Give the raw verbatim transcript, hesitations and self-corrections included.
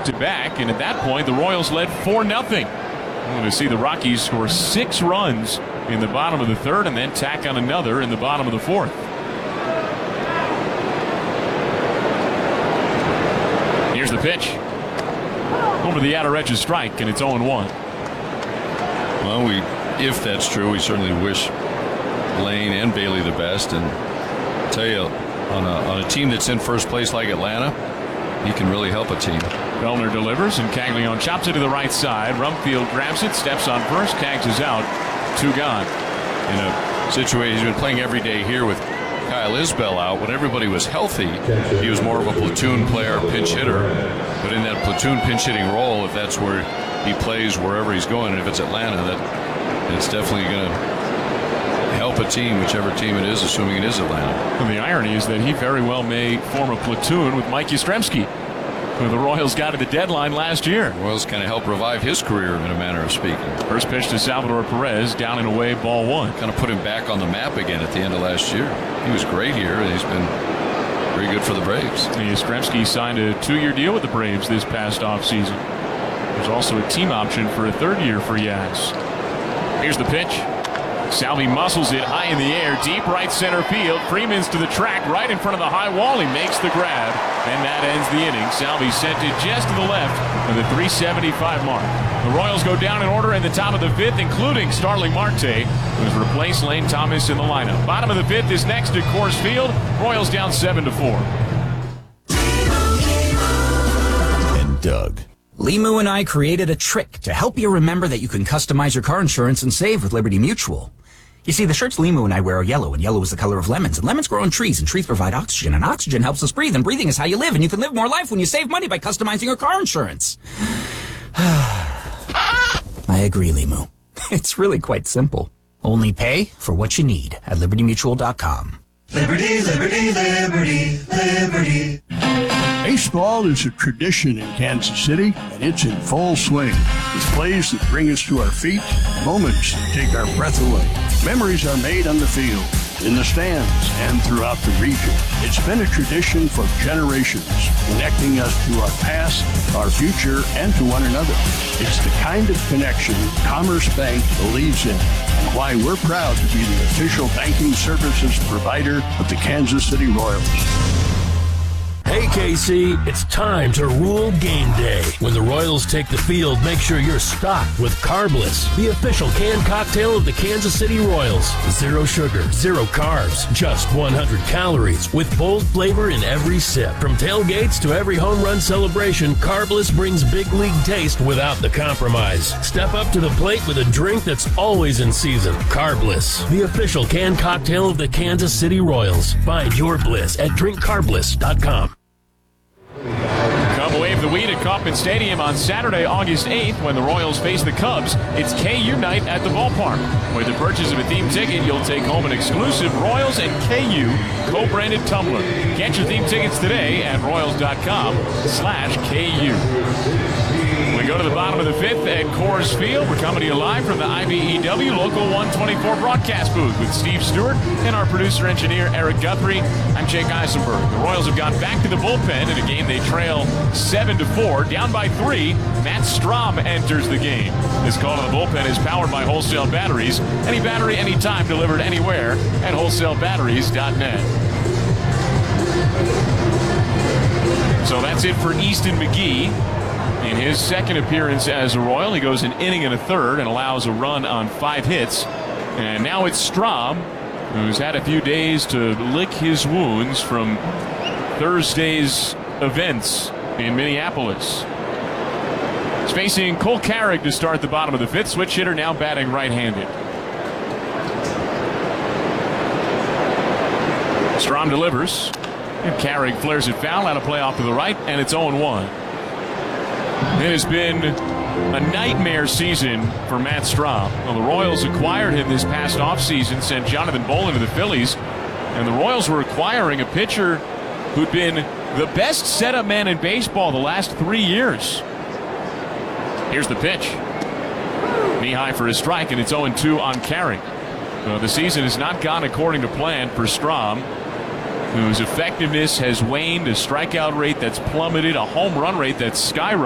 bounced it back, and at that point, the Royals led four nothing. We're going to see the Rockies score six runs in the bottom of the third and then tack on another in the bottom of the fourth. Here's the pitch. Over the outer edge of strike, and it's oh one. Well, we, if that's true, we certainly wish Lane and Bailey the best. And I'll tell you, on a, on a team that's in first place like Atlanta, he can really help a team. Bellner delivers, and Caglione chops it to the right side. Rumfield grabs it, steps on first, Cags is out. Two gone. In a situation, he's been playing every day here with Kyle Isbell out. When everybody was healthy, he was more of a platoon player, pinch hitter. But in that platoon pinch hitting role, if that's where he plays wherever he's going, and if it's Atlanta, that it's definitely going to help a team, whichever team it is, assuming it is Atlanta. And the irony is that he very well may form a platoon with Mike Yastrzemski, who the Royals got at the deadline last year. The Royals kind of helped revive his career in a manner of speaking. First pitch to Salvador Perez, down and away, ball one. Kind of put him back on the map again at the end of last year. He was great here, and he's been very good for the Braves. And Yastrzemski signed a two-year deal with the Braves this past offseason. There's also a team option for a third year for Yaz. Here's the pitch. Salvi muscles it high in the air, deep right center field. Freeman's to the track, right in front of the high wall. He makes the grab, and that ends the inning. Salvi sent it just to the left for the three seventy-five mark. The Royals go down in order in the top of the fifth, including Starling Marte, who's replaced Lane Thomas in the lineup. Bottom of the fifth is next at Coors Field. Royals down seven to four. And Doug. Limu and I created a trick to help you remember that you can customize your car insurance and save with Liberty Mutual. You see, the shirts Limu and I wear are yellow, and yellow is the color of lemons, and lemons grow on trees, and trees provide oxygen, and oxygen helps us breathe, and breathing is how you live, and you can live more life when you save money by customizing your car insurance. I agree, Limu. It's really quite simple. Only pay for what you need at liberty mutual dot com. Liberty, liberty, liberty, liberty. Baseball is a tradition in Kansas City, and it's in full swing. With plays that bring us to our feet, moments that take our breath away. Memories are made on the field, in the stands, and throughout the region. It's been a tradition for generations, connecting us to our past, our future, and to one another. It's the kind of connection Commerce Bank believes in, and why we're proud to be the official banking services provider of the Kansas City Royals. Hey, K C, it's time to rule game day. When the Royals take the field, make sure you're stocked with Carbliss, the official canned cocktail of the Kansas City Royals. Zero sugar, zero carbs, just one hundred calories, with bold flavor in every sip. From tailgates to every home run celebration, Carbliss brings big league taste without the compromise. Step up to the plate with a drink that's always in season. Carbliss, the official canned cocktail of the Kansas City Royals. Find your bliss at drink carbliss dot com. Come wave the weed at Kauffman Stadium on Saturday, August eighth, when the Royals face the Cubs. It's K U night at the ballpark. With the purchase of a theme ticket, you'll take home an exclusive Royals and K U co-branded tumbler. Get your theme tickets today at royals dot com slash K U. We go to the bottom of the fifth at Coors Field. We're coming to you live from the I B E W Local one twenty-four broadcast booth with Steve Stewart and our producer-engineer Eric Guthrie. I'm Jake Eisenberg. The Royals have gone back to the bullpen in a game they trail seven to four. Down by three, Matt Strom enters the game. This call to the bullpen is powered by Wholesale Batteries. Any battery, anytime, delivered anywhere at wholesale batteries dot net. So that's it for Easton McGee. In his second appearance as a Royal, he goes an inning and a third and allows a run on five hits. And now it's Strom, who's had a few days to lick his wounds from Thursday's events in Minneapolis. He's facing Cole Carrick to start the bottom of the fifth. Switch hitter now batting right-handed. Strom delivers, and Carrick flares it foul out of play off to the right, and it's oh one. It has been a nightmare season for Matt Strom. Well, the Royals acquired him this past offseason, sent Jonathan Bolin to the Phillies, and the Royals were acquiring a pitcher who'd been the best setup man in baseball the last three years. Here's the pitch. Knee high for a strike, and it's oh two on Carrick. Well, the season has not gone according to plan for Strom, whose effectiveness has waned, a strikeout rate that's plummeted, a home run rate that's skyrocketed.